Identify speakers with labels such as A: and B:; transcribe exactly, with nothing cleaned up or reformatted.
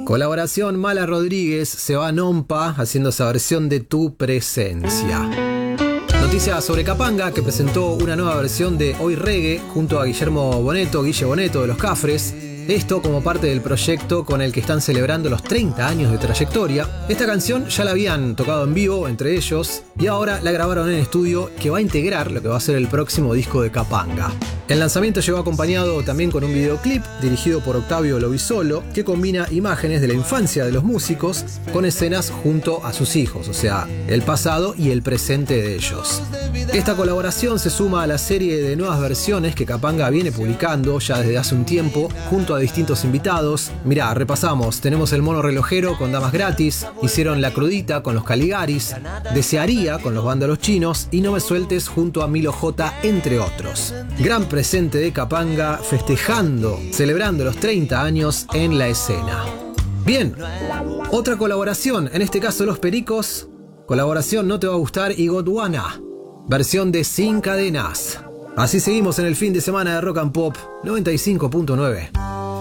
A: Colaboración Mala Rodríguez, se va a Nompa haciendo esa versión de Tu Presencia. Noticias sobre Capanga, que presentó una nueva versión de Hoy Reggae junto a Guillermo Boneto, Guille Boneto de Los Cafres. Esto como parte del proyecto con el que están celebrando los treinta años de trayectoria. Esta canción ya la habían tocado en vivo entre ellos y ahora la grabaron en estudio, que va a integrar lo que va a ser el próximo disco de Capanga. El lanzamiento llegó acompañado también con un videoclip dirigido por Octavio Lobisolo, que combina imágenes de la infancia de los músicos con escenas junto a sus hijos, o sea, el pasado y el presente de ellos. Esta colaboración se suma a la serie de nuevas versiones que Capanga viene publicando ya desde hace un tiempo, junto a distintos invitados. Mirá, repasamos, tenemos el Mono Relojero con Damas Gratis, hicieron La Crudita con los Caligaris, Desearía con los Vándalos Chinos y No Me Sueltes junto a Milo J, entre otros. Gran presente de Capanga festejando, celebrando los treinta años en la escena. Bien, otra colaboración, en este caso Los Pericos, colaboración No Te Va a Gustar y Godwana, versión de Sin Cadenas. Así seguimos en el fin de semana de Rock and Pop noventa y cinco punto nueve.